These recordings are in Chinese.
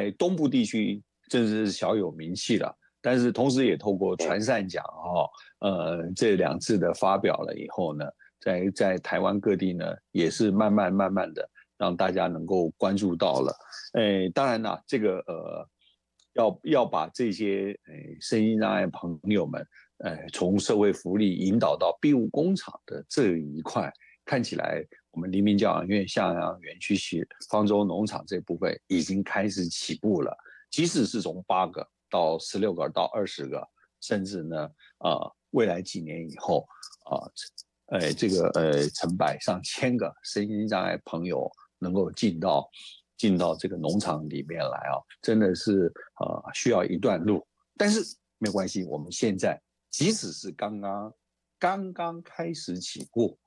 在东部地区真是小有名气了。但是同时也透过传善奖这2次的发表了以后呢，在台湾各地呢，也是慢慢的让大家能够关注到了。当然啦，这个要把这些身心障碍朋友们从社会福利引导到庇护工厂的这一块，看起来我们黎明教养院向阳园区方舟农场这部分已经开始起步了，即使是从8个到16个到20个，甚至呢未来几年以后这个成百上千个身心障碍朋友能够进到这个农场里面来真的是需要一段路。但是没关系，我们现在即使是刚刚开始起步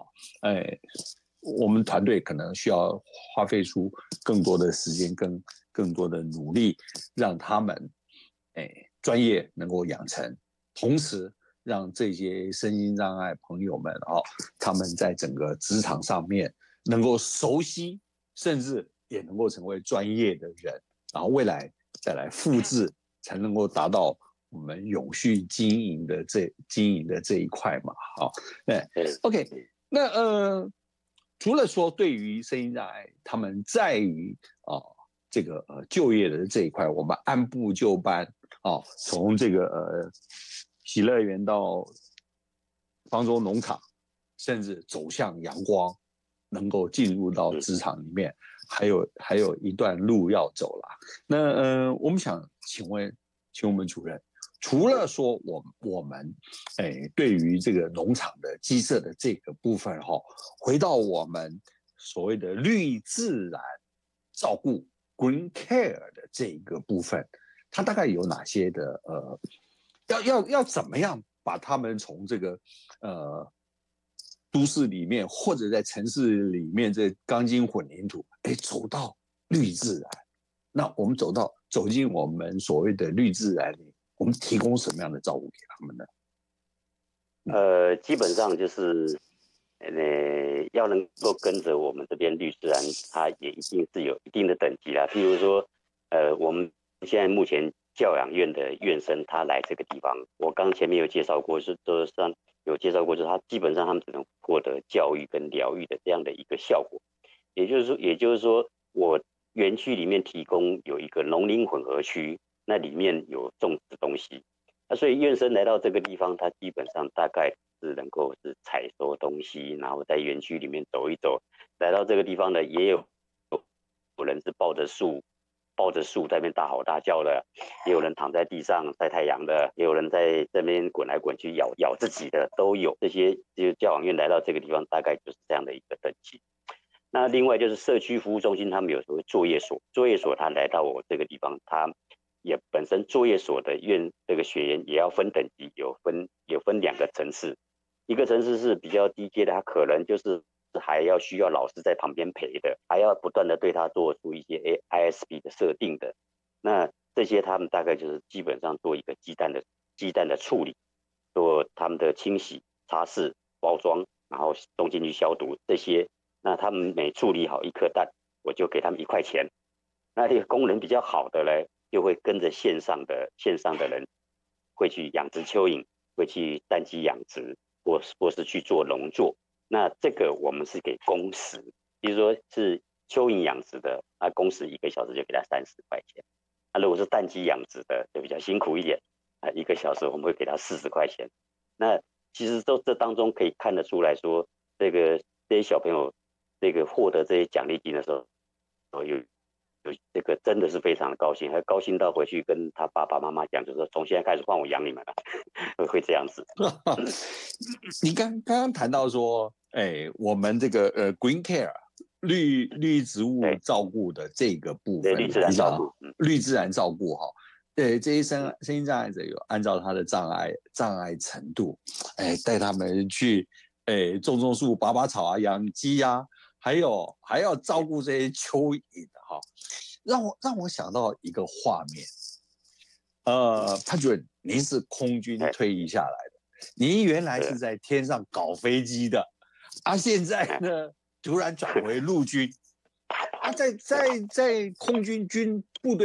我们团队可能需要花费出更多的时间跟更多的努力，让他们专业能够养成，同时让这些身心障碍朋友们他们在整个职场上面能够熟悉，甚至也能够成为专业的人，然后未来再来复制，才能够达到我们永续经营的这一块嘛。OK， 那除了说对于身心障碍，他们在于这个就业的这一块，我们按部就班从这个喜乐园到方舟农场，甚至走向阳光，能够进入到职场里面，还有一段路要走了。那我们想请问我们主任，除了说我们对于这个农场的鸡舍的这个部分回到我们所谓的绿自然照顾 Green Care 的这个部分，它大概有哪些的要怎么样把他们从这个都市里面或者在城市里面这钢筋混凝土走到绿自然？那我们走进我们所谓的绿自然里，我们提供什么样的照顾给他们呢？ 基本上就是要能够跟着我们这边绿自然，它也一定是有一定的等级啦。譬如说我们现在目前教养院的院生他来这个地方，我刚前面有介绍过，就是他基本上他们只能获得教育跟疗愈的这样的一个效果。也就是说我园区里面提供有一个农林混合区，那里面有种植东西，所以院生来到这个地方，他基本上大概是能够是采收东西，然后在园区里面走一走。来到这个地方呢，也有人是抱着树在那边大吼大叫的，也有人躺在地上晒太阳的，也有人在这边滚来滚去咬自己的，都有。这些就教养院来到这个地方，大概就是这样的一个等级。那另外就是社区服务中心，他们有时候作业所他来到我这个地方，他也本身作业所的这个学员也要分等级，有分2个层次，一个层次是比较低阶的，他可能就是还要需要老师在旁边陪的，还要不断的对他做出一些 ISP 的设定的。那这些他们大概就是基本上做一个鸡蛋的处理，做他们的清洗、擦拭、包装，然后送进去消毒这些。那他们每处理好1颗蛋，我就给他们1块钱。那这个功能比较好的呢，就会跟着线上的人会去养殖蚯蚓，会去蛋鸡养殖，或是去做农作。那这个我们是给工时，比如说是蚯蚓养殖的，工时1个小时就给他30块钱。如果是蛋鸡养殖的，就比较辛苦一点，1个小时我们会给他40块钱。那其实这当中可以看得出来说，这些小朋友这个获得这些奖励金的时候，有这个真的是非常的高兴，还高兴到回去跟他爸爸妈妈讲，就是说从现在开始换我养你们了，会这样子。 你刚刚谈到说，我们这个Green Care 绿植物照顾的这个部分， 绿自然照顾， 绿自然照顾这些身心障碍者有按照他的障碍程度，带他们去种树、拔草啊，养鸡啊，还要照顾这些蚯蚓让我想到一个画面。潘主任，您是空军退役下来的，您原来是在天上搞飞机的，现在呢突然转回陆军，在空军部队